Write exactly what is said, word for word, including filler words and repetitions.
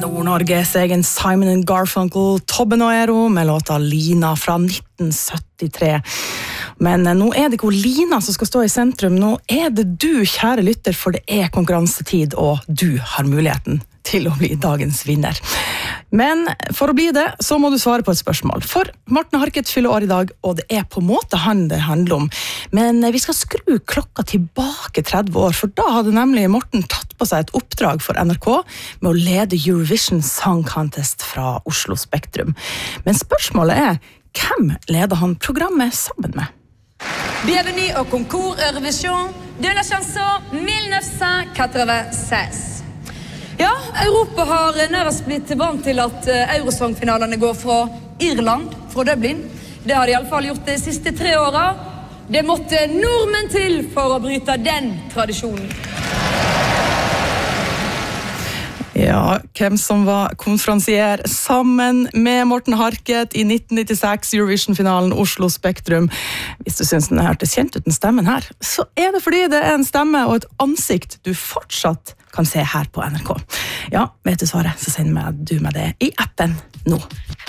Nord-Norges egen Simon and Garfunkel, Tobbe Noero med låta Lina fra nitten syttitre. Men nå er det ikke Lina som skal stå i sentrum, nå er det du, kjære lytter, for det er konkurransetid, og du har muligheten til å bli dagens vinner. Men for å bli det, så må du svare på et spørsmål. For Morten Harket fyller år i dag, og det er på en måte han det handler om. Men vi skal skru klokka tilbake tretti år, for da hadde nemlig Morten tatt på seg et oppdrag for N R K med å lede Eurovision Song Contest fra Oslo Spektrum. Men spørsmålet er, hvem leder han programmet sammen med? Bienvenue au concours Eurovision de la chanson nittien åttiåtte. Ja, Europa har nærmest blitt vant til at Eurosong-finalene går fra Irland, fra Dublin. Det har de i alle fall gjort de siste tre åra. Det måtte nordmenn til for å bryte den tradisjonen. Ja, hvem som var konferansier sammen med Morten Harket i nitten nittiseks Eurovision-finalen Oslo Spektrum. Hvis du synes den hørtes kjent uten stemmen her, så er det fordi det er en stemme og et ansikt du fortsatt kan se her på N R K. Ja, vet du svaret, så send meg du med det i appen nå.